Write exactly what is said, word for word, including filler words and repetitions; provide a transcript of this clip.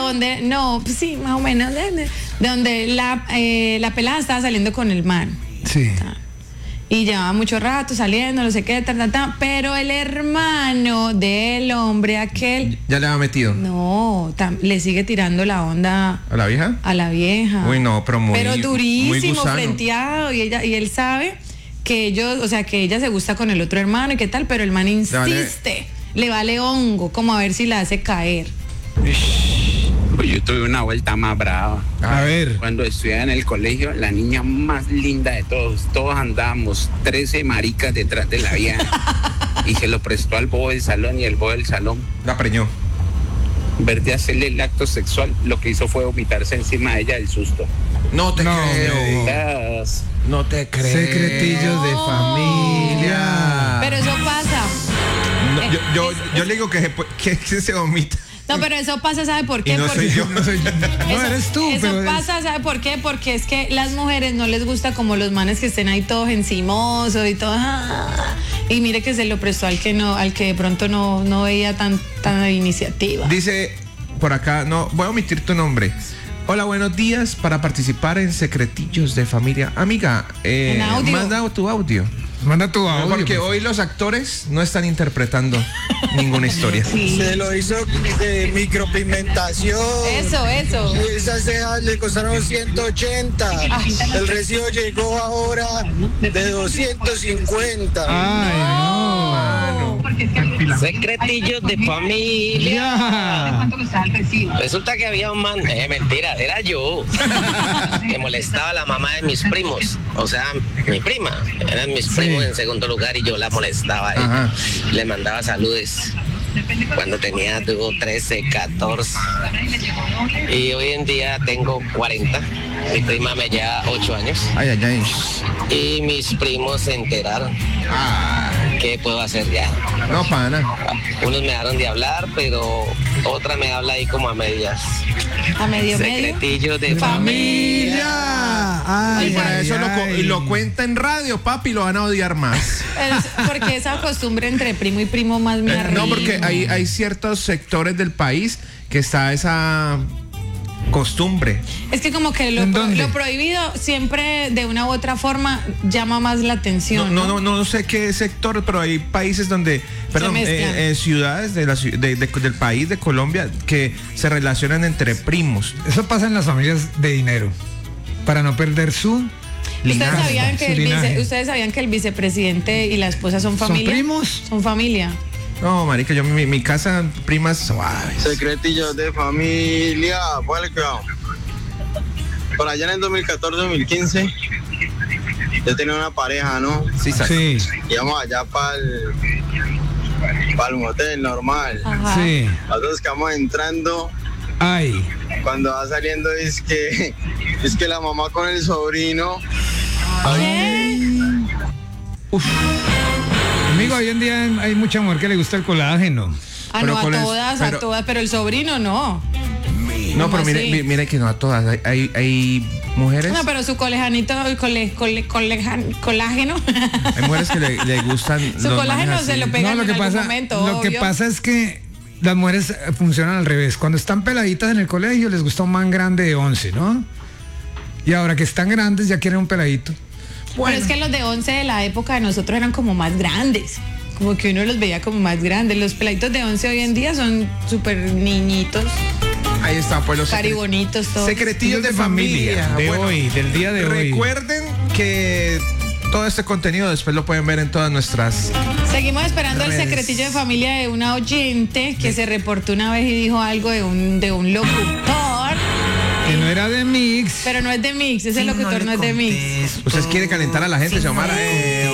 donde, no, pues sí, más o menos, de, de donde la, eh, la pelada estaba saliendo con el man. Sí. Y llevaba mucho rato saliendo, no sé qué, ta, ta, ta, pero el hermano del hombre aquel... ¿Ya le ha metido? No, tam, le sigue tirando la onda... ¿A la vieja? A la vieja. Uy, no, pero muy... Pero durísimo, muy frenteado, y, ella, y él sabe que ellos, o sea, que ella se gusta con el otro hermano y qué tal, pero el man insiste, le vale, le vale hongo, como a ver si la hace caer. Pues yo tuve una vuelta más brava. A ver. Cuando estudiaba en el colegio, la niña más linda de todos, todos andábamos trece maricas detrás de la vieja. Y se lo prestó al bobo del salón, y el bobo del salón la preñó. En vez de hacerle el acto sexual, lo que hizo fue vomitarse encima de ella del susto. No te No, creo. Yes. No te creo. Secretillos de familia. Pero eso pasa. No, Eh, yo, yo, es- yo le digo que, se- que se vomita. No, pero eso pasa, ¿sabe por qué? Y no Porque- soy yo. No, soy yo. No, Eso, eres tú, eso pero es- pasa, ¿sabe por qué? Porque es que las mujeres no les gusta como los manes que estén ahí todos encimosos y todo. ah, y mire que se lo prestó al que no, al que de pronto no, no veía tan, tan iniciativa. Dice por acá, no, voy a omitir tu nombre. Hola, buenos días. Para participar en Secretillos de Familia. Amiga, eh, En audio. manda tu audio. Manda tu audio. Porque por hoy los actores no están interpretando ninguna historia. Se lo hizo de micropigmentación. Eso, eso. Esas cejas le costaron ciento ochenta. El recibo llegó ahora de doscientos cincuenta. Ay, no. Secretillos de familia. Ya. Resulta que había un man, eh, mentira, era yo, que molestaba a la mamá de mis primos, o sea, mi prima, eran mis primos en segundo lugar y yo la molestaba a ella. Ajá. Le mandaba saludes cuando tenía tuvo trece, catorce y hoy en día tengo cuarenta. Mi prima me lleva ocho años Ay, ay, ay. y mis primos se enteraron. ¿Qué puedo hacer ya? No, pana. Unos me dejaron de hablar, pero otra me habla ahí como a medias. A medio medio. Secretillos de familia. Familia. Ay, Y para ay, eso lo, co- ay. y lo cuenta en radio, papi, lo van a odiar más. Pero es porque esa costumbre entre primo y primo más me Eh, arrima. No, porque hay, hay ciertos sectores del país que está esa costumbre. Es que como que lo, ¿En pro- dónde? lo prohibido siempre de una u otra forma llama más la No, atención. no, no, no sé qué sector, pero hay países donde, perdón, mezclan. eh, eh, ciudades de la, ciu- de- de- del país de Colombia que se relacionan entre primos. Eso pasa en las familias de dinero. Para no perder su ¿Ustedes linaje, sabían, que su el vice- linaje. ustedes sabían que el vicepresidente y la esposa son ¿Son familia? primos? Son familia. No, marica, yo mi, mi casa, primas suaves. Secretillos de familia. Welcome. Por allá en el dos mil catorce, dos mil quince, yo tenía una pareja, ¿no? Sí, sí. Sí, Íbamos allá para el, para el motel normal. Ajá. sí. Nosotros que vamos entrando, Ay. cuando va saliendo es que es que la mamá con el sobrino. Amigo, hoy en día hay mucha mujer que le gusta el colágeno. Ah, Pero no, a con el- todas, pero- a todas, pero el sobrino no. No, pero ¿Cómo mire, así? mi- mire que no a todas. Hay, hay, hay mujeres, No, pero su colejanito, cole, cole, colejan- colágeno. hay mujeres que le, le gustan. Su los colágeno manes se así. lo pega. No, lo en que algún pasa, momento, lo que obvio. pasa es que las mujeres eh, funcionan al revés. Cuando están peladitas en el colegio les gusta un man grande de once, ¿no? Y ahora que están grandes ya quieren un peladito. Pero es que los de once de la época de nosotros eran como más grandes. Como que uno los veía como más grandes. Los peladitos de once hoy en día son súper niñitos, Ahí está, pues los secre- caribonitos, todos. secretillos de familia. de Bueno, hoy, del día de hoy. recuerden que todo este contenido después lo pueden ver en todas nuestras. Seguimos esperando el Redes. secretillo de familia de una oyente que se reportó una vez y dijo algo de un, de un locutor. Que no era de Mix. Pero no es de Mix, ese locutor no, es de Mix. Ustedes quieren calentar a la gente, Xiomara. Eh,